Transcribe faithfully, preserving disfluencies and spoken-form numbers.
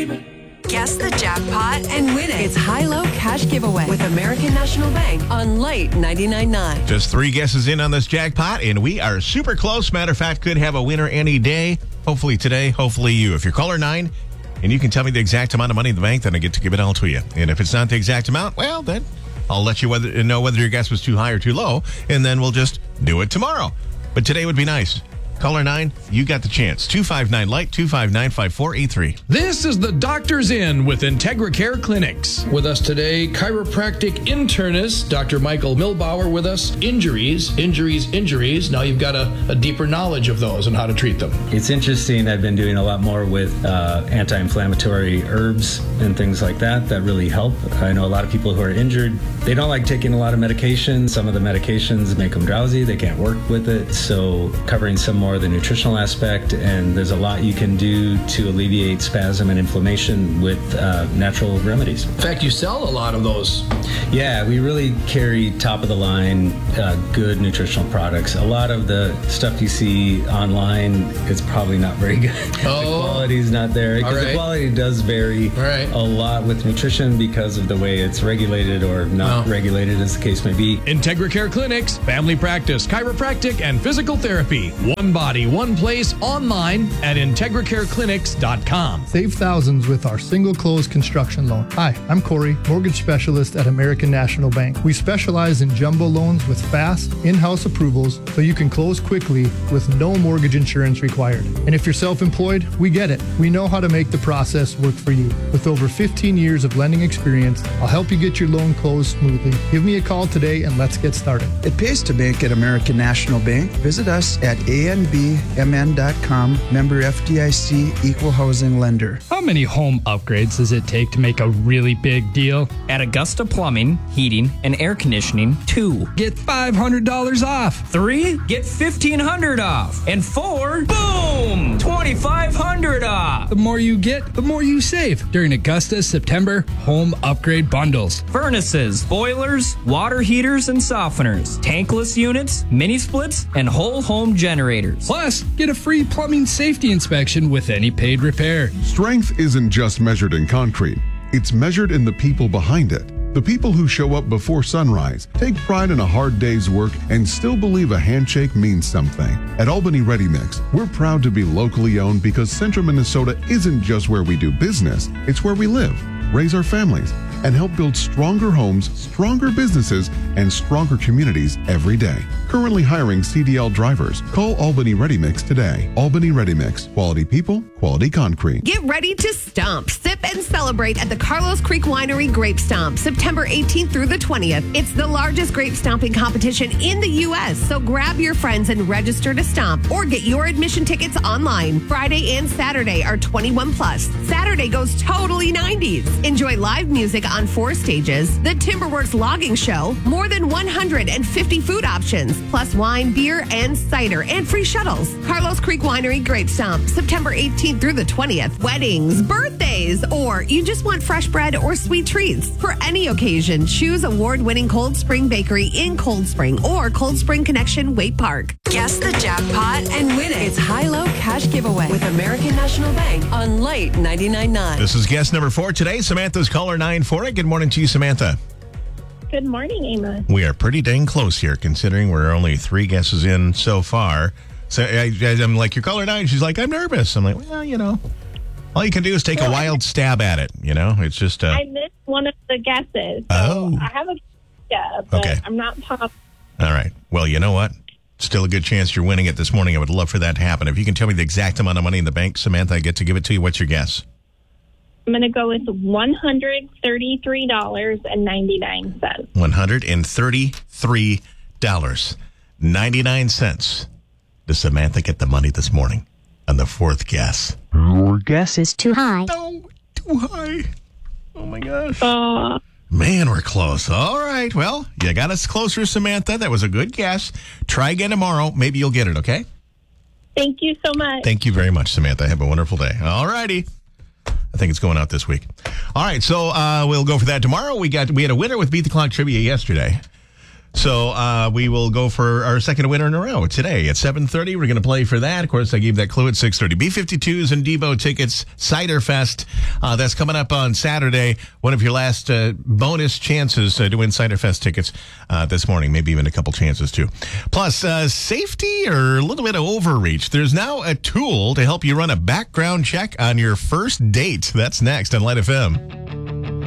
baby. Guess the jackpot and win it. It's high-low cash giveaway with American National Bank on Light ninety-nine point nine. Just three guesses in on this jackpot, and we are super close. Matter of fact, could have a winner any day. Hopefully today, hopefully you. If you're caller nine and you can tell me the exact amount of money in the bank, then I get to give it all to you. And if it's not the exact amount, well, then I'll let you whether, know whether your guess was too high or too low, and then we'll just do it tomorrow. But today would be nice. Caller nine, you got the chance. two five nine Light, two five nine, five four eight three. This is the Doctor's In with Integra Care Clinics. With us today, chiropractic internist, Doctor Michael Milbauer with us. Injuries, injuries, injuries. Now you've got a, a deeper knowledge of those and how to treat them. It's interesting. I've been doing a lot more with uh, anti-inflammatory herbs and things like that that really help. I know a lot of people who are injured, they don't like taking a lot of medication. Some of the medications make them drowsy. They can't work with it. So covering some more of the nutritional aspect, and there's a lot you can do to alleviate spasm and inflammation with uh, natural remedies. In fact, you sell a lot of those. Yeah, we really carry top of the line, uh, good nutritional products. A lot of the stuff you see online is probably not very good. Oh. The quality's not there. Because right. the quality does vary right. a lot with nutrition because of the way it's regulated or not oh. regulated, as the case may be. Integra Care Clinics, family practice, chiropractic, and physical therapy. One body, one place, online at integra care clinics dot com. Save thousands with our single close construction loan. Hi, I'm Corey, mortgage specialist at American National Bank. We specialize in jumbo loans with fast, in-house approvals so you can close quickly with no mortgage insurance required. And if you're self-employed, we get it. We know how to make the process work for you. With over fifteen years of lending experience, I'll help you get your loan closed smoothly. Give me a call today and let's get started. It pays to bank at American National Bank. Visit us at A N B M N dot com, member F D I C, equal housing lender. How many home upgrades does it take to make a really big deal? At Augusta Plumbing, Heating, and Air Conditioning, two. Get five hundred dollars off. Three, get fifteen hundred dollars off. And four, boom, twenty-five hundred dollars off. The more you get, the more you save during Augusta's September home upgrade bundles. Furnaces, boilers, water heaters and softeners, tankless units, mini splits, and whole home generators. Plus, get a free plumbing safety inspection with any paid repair. Strength isn't just measured in concrete. It's measured in the people behind it. The people who show up before sunrise, take pride in a hard day's work, and still believe a handshake means something. At Albany Ready Mix, we're proud to be locally owned because Central Minnesota isn't just where we do business, it's where we live, raise our families, and help build stronger homes, stronger businesses, and stronger communities every day. Currently hiring C D L drivers. Call Albany Ready Mix today. Albany Ready Mix. Quality people, quality concrete. Get ready to stomp, sip, and celebrate at the Carlos Creek Winery Grape Stomp, September eighteenth through the twentieth. It's the largest grape stomping competition in the U S, so grab your friends and register to stomp or get your admission tickets online. Friday and Saturday are twenty-one plus. Saturday goes totally nineties. Enjoy live music on four stages, the Timberworks Logging Show, more than one hundred fifty food options, plus wine, beer, and cider, and free shuttles. Carlos Creek Winery Grape Stomp, September eighteenth through the twentieth. Weddings, birthdays, or you just want fresh bread or sweet treats. For any occasion, choose award-winning Cold Spring Bakery in Cold Spring or Cold Spring Connection Waite Park. Guess the jackpot and win it. It's high-low cash giveaway with American National Bank on Light ninety-nine point nine. This is guess number four today. Samantha's caller nine for it. Good morning to you, Samantha. Good morning, Amos. We are pretty dang close here, considering we're only three guesses in so far. So I, I'm like, you're caller nine. She's like, I'm nervous. I'm like, well, you know, all you can do is take well, a wild stab at it. You know, it's just. Uh, I missed one of the guesses. So oh. I have a yeah, but okay. I'm not positive. All right. Well, you know what? Still a good chance you're winning it this morning. I would love for that to happen. If you can tell me the exact amount of money in the bank, Samantha, I get to give it to you. What's your guess? I'm going to go with one hundred thirty-three dollars and ninety-nine cents. one hundred thirty-three dollars and ninety-nine cents. Does Samantha get the money this morning on the fourth guess? Your guess is too high. No, too high. Oh, my gosh. Uh, Man, we're close. All right. Well, you got us closer, Samantha. That was a good guess. Try again tomorrow. Maybe you'll get it, okay? Thank you so much. Thank you very much, Samantha. Have a wonderful day. All righty. I think it's going out this week. All right, so uh, we'll go for that tomorrow. We got we had a winner with Beat the Clock Trivia yesterday. So uh, we will go for our second winner in a row today at seven thirty. We're going to play for that. Of course, I gave that clue at six thirty. B fifty-twos and Devo tickets, Cider Fest. Uh, that's coming up on Saturday. One of your last uh, bonus chances uh, to win Cider Fest tickets uh, this morning. Maybe even a couple chances, too. Plus, uh, safety or a little bit of overreach. There's now a tool to help you run a background check on your first date. That's next on Light F M.